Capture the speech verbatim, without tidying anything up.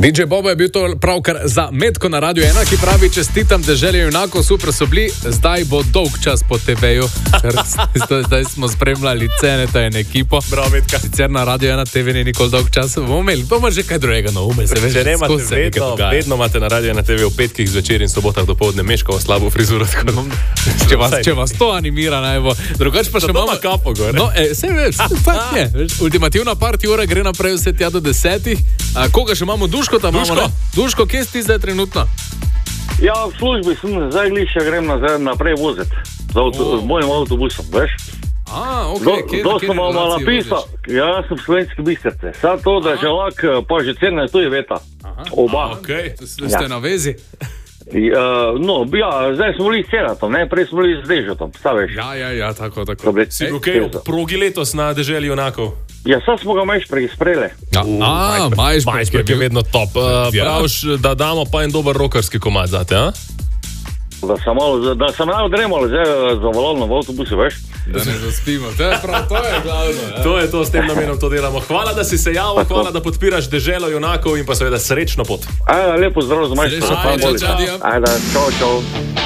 D J Bobo je bil to pravkar za Metko na Radio ena, ki pravi, čestitam deželje junakov, super so bili, zdaj bo dolg čas po te veju, ker zdaj smo spremljali Ceneta in ekipo. Bravo, Metka. Sicer na Radio ena T V ni nikoli dolg čas, bomo imeli, bomo že kaj drugega na ume. Se veš, Če ne imate vedno, vedno imate na Radio ena T V v petkih zvečer in sobotah dopoldne Meškovo slabo frizuro. Če vas, če vas to animira, naj bo. Drugač pa še imamo kapo gore. No, e, se veš, fakt je. Veš, ultimativna party ura gre naprej vse tja do desetih. A, koga še imamo? Duško tam Duško. imamo, ne? Duško, kje si ti zdaj trenutno? Ja, v službi sem, zdaj glišče grem nazaj, naprej voziti. Z, avto, Oh. z mojim avtobusom, veš? A, ok, Do, kje, do kje sem vam relaciji napisal, voziš? ja, sem Slovenski Bistrice. Sad to, da že lak, pa že cena je tu je veta. Oba. Okay. Ste Ja. na vezi? Ja, no, ja, zdaj smo bili s Ceratom, ne, prej smo bili z Dežotom, staveš? Ja, ja, ja, tako, So tako. bili- Si bil Ej, kaj Cezo. v progi letos na deželi junakov? Ja, sad smo ga meš sprejeli. Ja, a, Majšperk Majšperk je vedno top. Uh, Ja. praviš, da damo pa en dober rokerski komad zate, a? Da sem malo, da sem malo dremal zdaj za volalno v avtobusu, veš? Da ne zaspimo. To je prav, to je glavno. Ja. To je to, s tem namenom to delamo. Hvala, da si se javil, hvala, da podpiraš deželo junakov in pa seveda srečno pot. Ajde, lepo zdrav z majstrom. Srečno, Hvala, čau, Boli. čau, Dijan. Ajde, čau, čau.